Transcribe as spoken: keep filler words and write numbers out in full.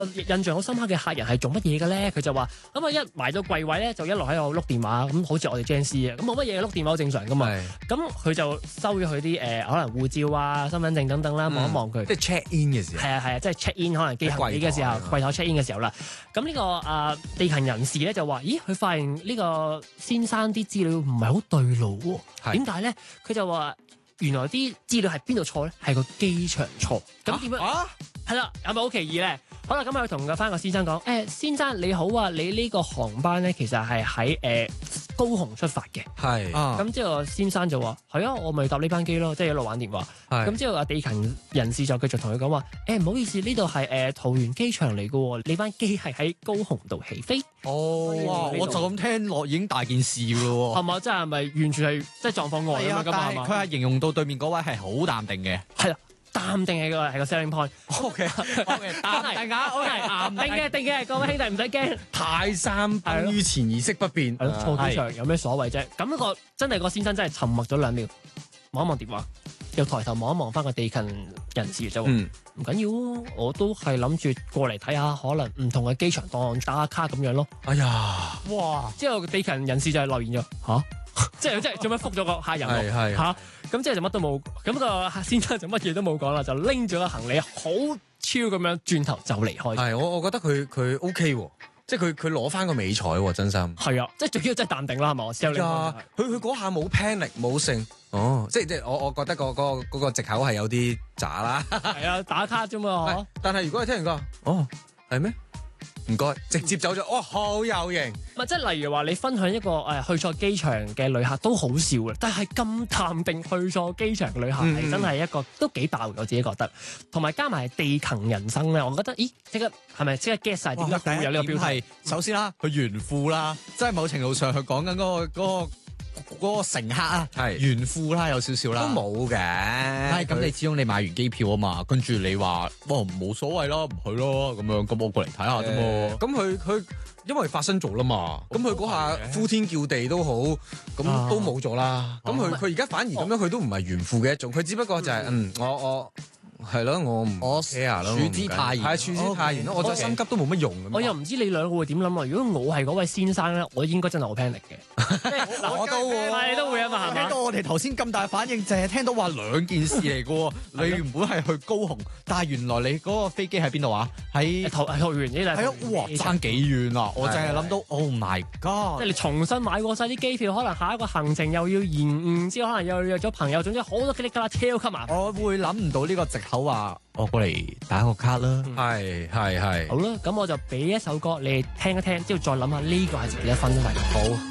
印象好深刻嘅客人係做乜嘢嘅咧？佢就話咁啊，一埋到櫃位咧，就一路喺度碌電話，咁好似我哋 Gen C 啊，咁冇乜嘢碌電話好正常噶嘛。咁佢就收咗佢啲誒可能護照啊、身份證等等啦，望一望佢。 即係 check in 嘅時候。係啊係啊，即係 check in 可能寄行李嘅時候，櫃台 check in 嘅時候啦。咁呢個啊地勤人士咧就話：咦，佢發現呢個先生啲資料唔係好對路喎。點解咧？佢就話原來啲資料係邊度錯咧？係個機場錯。咁點樣？啊，係啦，係咪好奇異咧？好啦，咁佢同個翻個先生講：誒、欸，先生你好啊，你呢個航班咧其實係喺誒高雄出發嘅。係。咁之後先生就話：係啊，我咪搭呢班機咯，即係一路玩電話。咁之後阿地勤人士就繼續同佢講話：誒、欸，唔好意思，呢度係誒桃園機場嚟嘅喎，你班機係喺高雄度起飛。 哦，哇！我就咁聽落已經大件事㗎喎。 係嘛？即係咪完全係即係狀況外咁樣㗎嘛？ 佢係形容到對面嗰位係好淡定嘅。 係啦。淡定係個係個 selling point。 O K O K， 淡定啊 ，O K， 淡定嘅定嘅，各位兄弟唔使驚。 泰山崩於前，意識不變。 係咯，錯機場有咩所謂啫？咁、那個真係個先生真係沉默咗兩秒，望一望電話，又抬頭望一望翻個地勤人士就話：唔緊要，我都係諗住過嚟睇下，可能唔同嘅機場當打下卡咁樣咯。 哎呀， 哇！之後地勤人士就係留言咗吓。即係即係做乜覆咗個客人喎嚇？咁即係就乜都冇，咁個客先生就乜嘢都冇講啦，就拎咗個行李好超咁樣轉頭就離開。 係我我覺得佢佢 OK 喎，即係佢佢攞翻個美彩喎，真心。係啊，即係最緊要真係淡定啦，係嘛？我 sell 你。 佢佢嗰下冇 panic 冇剩。哦，即係即係我我覺得、嗰個、嗰個嗰、嗰個藉口係有啲渣啦。 係啊，打卡啫嘛。 但係如果你聽完個，哦係咩？唔該，直接走咗，哦，好有型。 咪即係例如話，你分享一個誒、呃、去錯機場嘅旅客都好笑嘅，但係咁淡定去錯機場嘅旅客係、嗯、真係一個都幾爆嘅，我自己覺得。同埋加埋地勤人生咧，我覺得，咦，即刻係咪即刻 get 晒點解會有呢個標題？ 首先啦，佢炫富啦，即係某程度上佢講緊嗰個嗰個。嗰個嗰個乘客啊，係炫富啦，有少少啦， 都冇嘅。 係咁，你始終你買完機票啊嘛，跟住你話，哇，冇所謂咯，唔去咯，咁樣，咁我過嚟睇下啫嘛。 咁佢佢因為發生咗啦嘛，咁佢嗰下呼天叫地都好，咁都冇咗啦。咁佢佢而家反而咁樣，佢都唔係炫富嘅一種，佢只不過就係嗯，我我。係咯，我唔我 care 咯， 處之泰然， 係處之泰然咯。我再心急都冇乜用。 我又唔知你兩個會點諗啊？如果我係嗰位先生咧，我應該真係好 panic 嘅。 我都會， 你都會啊嘛，係嘛？ 聽到我哋頭先咁大反應，淨係聽到話兩件事嚟嘅喎。你原本係去高雄，但係原來你嗰個飛機喺邊度啊？喺桃桃園呢度。 係啊，哇，爭幾遠啊！我淨係諗到 ，Oh my God！ 即係你重新買過晒啲機票，可能下一個行程又要延誤，之後可能又約咗朋友，總之好多嘰哩㗎啦，超級麻煩。 我會諗唔到呢個藉口話。我過嚟打個卡啦， 係係係。 好啦，咁我就俾一首歌你哋聽一聽，之後再諗下呢個係值幾多分啊？好。